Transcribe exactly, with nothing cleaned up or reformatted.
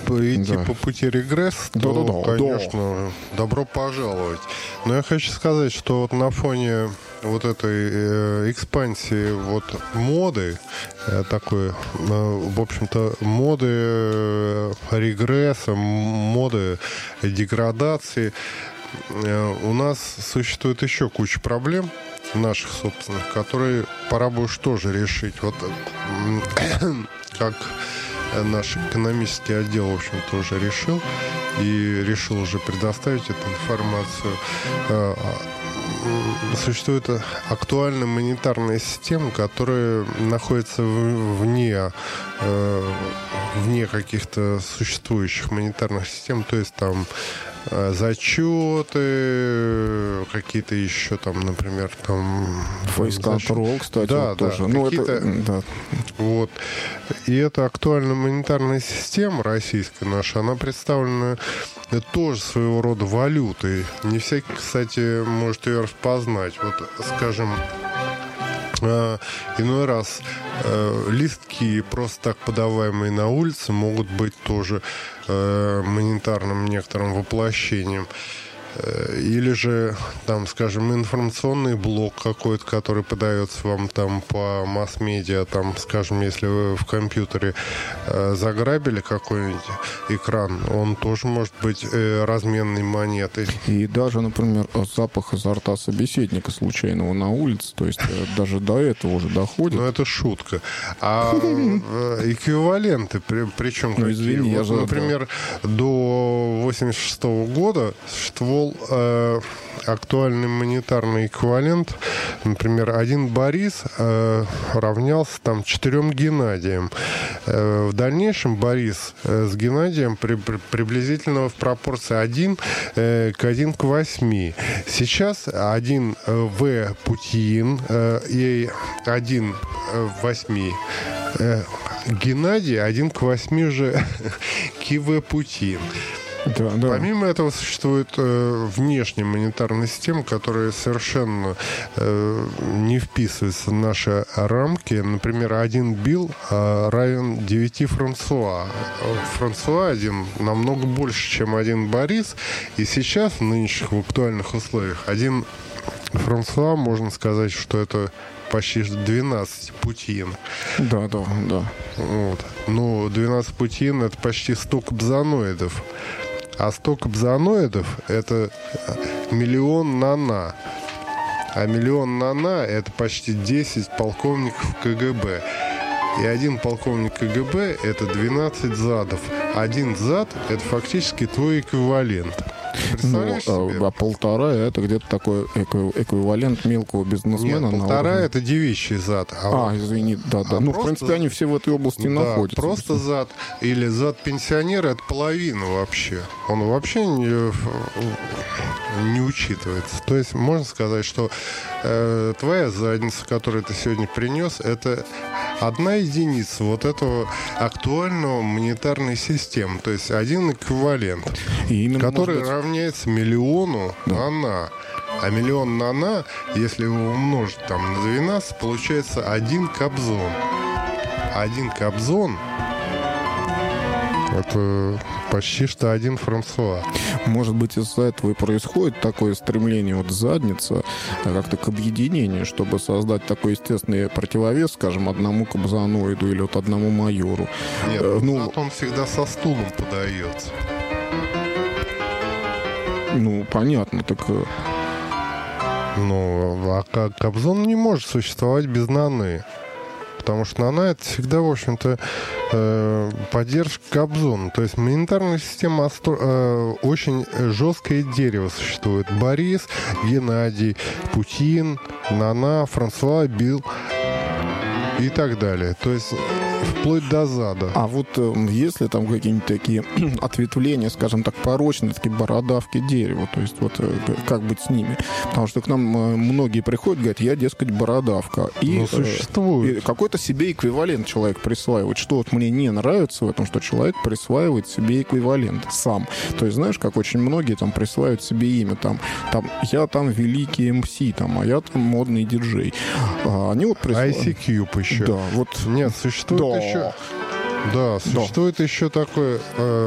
идти Да. по пути регресса, то, Да-да-да, конечно, добро пожаловать. Но я хочу сказать, что вот на фоне вот этой э, экспансии вот моды, э, такой, э, в общем-то, моды э, регресса, м- моды деградации, э, у нас существует еще куча проблем наших собственных, которые пора бы уж тоже решить. Вот м, как наш экономический отдел, в общем, тоже решил и решил уже предоставить эту информацию. Э, Существует актуальная монетарная система, которая находится в- вне, э, вне каких-то существующих монетарных систем, то есть там э, зачеты, какие-то еще там, например, там... Face control, кстати, Да, вот да, тоже. Ну, какие-то- это, да. Вот. И эта актуальная монетарная система российская наша, она представлена тоже своего рода валютой. Не всякий, кстати, может ее распознать. Вот, скажем, э, иной раз э, листки, просто так подаваемые на улице, могут быть тоже э, монетарным некоторым воплощением. Э, Или же, там, скажем, информационный блок какой-то, который подается вам там по масс-медиа, там, скажем, если вы в компьютере э, заграбили какой-нибудь экран, он тоже может быть э, разменной монетой. И даже, например, запах изо рта собеседника случайного на улице, то есть э, даже до этого уже доходит. Ну, это шутка. А э, эквиваленты, при, причем Ну, какие? извини, я Вот, же- например, до восемьдесят шестого года существовал э, актуальный монетарный эквивалент. Например, один Борис э, равнялся там четырем Геннадиям. Э, в дальнейшем Борис э, с Геннадием при, при- приблизительно в пропорции один э, к один к восьми. Сейчас один э, В Путин э, и один э, в восьми э, Геннадий, один к восьми же к В Путин. Да, да. Помимо этого существует э, внешняя монетарная система, которая совершенно э, не вписывается в наши рамки. Например, один Билл э, равен девяти Франсуа. Франсуа один намного больше, чем один Борис. И сейчас, в нынешних в актуальных условиях, один Франсуа, можно сказать, что это почти двенадцать Путин. Да, да, да. Вот. Ну, двенадцать Путин — это почти сто кобзоноидов. А сто кобзоноидов — это миллион нана. А миллион нана — это почти десять полковников КГБ. И один полковник КГБ — это двенадцать задов. Один зад — это фактически твой эквивалент. Ну, Представляешь себе? а, а полтора это где-то такой экви- эквивалент мелкого Нет, бизнесмена. на полтора — уровне- это девичий зад. А, вот- извини, да, да. а ну, в просто- принципе, они все в этой области Да, находятся. просто зад или зад пенсионера — это половина вообще. Он вообще не, не учитывается. То есть можно сказать, что э, твоя задница, которую ты сегодня принес, это одна единица вот этого актуального монетарной системы. То есть один эквивалент, И именно, который может быть, равняется миллиону Да. нана. А миллион нана, если его умножить там на двенадцать, получается один кобзон. Один кобзон — это почти что один Франсуа. может быть, из-за этого и происходит такое стремление вот задница а, как-то к объединению, чтобы создать такой естественный противовес, скажем, одному кобзоноиду или вот одному майору. Нет, Э, ну, ну, зад он всегда со стулом подается. ну, понятно, так... э, Ну, а как кобзон не может существовать без наны. Потому что нана — это всегда, в общем-то, э, поддержка кобзона. То есть монетарная система остро- э, очень жесткое дерево существует. Борис, Геннадий, Путин, Нана, Франсуа, Билл и так далее. То есть вплоть до зада. А вот э, если там какие-нибудь такие ответвления, скажем так, порочные, такие бородавки дерева, то есть вот э, как быть с ними? Потому что к нам э, многие приходят, говорят, я, дескать, бородавка. И, Ну, э, существует. и какой-то себе эквивалент человек присваивает. Что вот мне не нравится в этом, что человек присваивает себе эквивалент сам. То есть, знаешь, как очень многие там присваивают себе имя. Там, там я там великий эм си, там, а я там модный диджей. А они вот присваивают... ай си Cube еще. Да, вот... Нет, существует Да. еще... Да, существует еще такой... э,